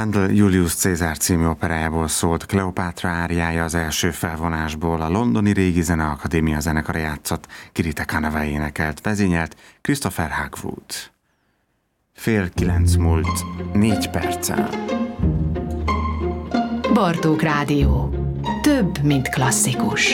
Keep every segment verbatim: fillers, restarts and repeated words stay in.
Handel Julius Cézár című operájából szólt Kleopátra áriája az első felvonásból, a londoni Régi Zeneakadémia zenekara játszott, Kirite Kanawai énekelt, vezényelt Christopher Hogwood. Fél kilenc múlt négy perccel. Bartók Rádió. Több, mint klasszikus.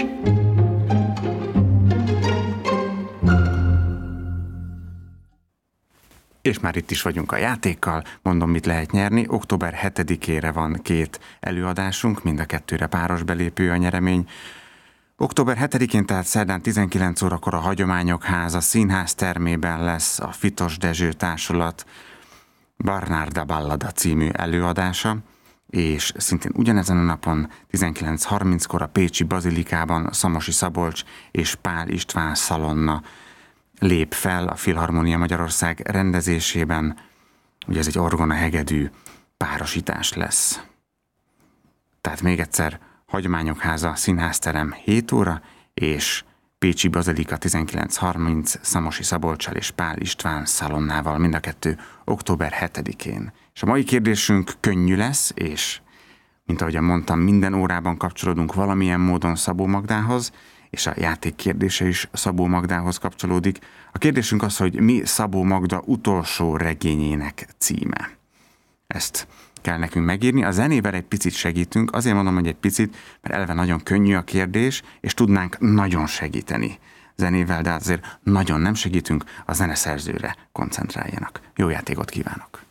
És már itt is vagyunk a játékkal, mondom, mit lehet nyerni. október hetedikére van két előadásunk, mind a kettőre páros belépő a nyeremény. október hetedikén, tehát szerdán tizenkilenc órakor a Hagyományok Háza színház termében lesz a Fitos Dezső Társulat Bernarda Ballada című előadása, és szintén ugyanezen a napon tizenkilenc harminckor a Pécsi Bazilikában Szamosi Szabolcs és Pál István szalonna lép fel a Filharmonia Magyarország rendezésében. Ugye ez egy orgona hegedű párosítás lesz. Tehát még egyszer, Hagyományok Háza színházterem hét óra, és Pécsi Bazilika tizenkilenc harminc Szamosi Szabolccsal és Pál István szalonnával, mind a kettő október hetedikén. És a mai kérdésünk könnyű lesz, és mint ahogyan mondtam, minden órában kapcsolódunk valamilyen módon Szabó Magdához, és a játék kérdése is Szabó Magdához kapcsolódik. A kérdésünk az, hogy mi Szabó Magda utolsó regényének címe. Ezt kell nekünk megírni. A zenével egy picit segítünk, azért mondom, hogy egy picit, mert eleve nagyon könnyű a kérdés, és tudnánk nagyon segíteni zenével, de azért nagyon nem segítünk, a zeneszerzőre koncentráljanak. Jó játékot kívánok!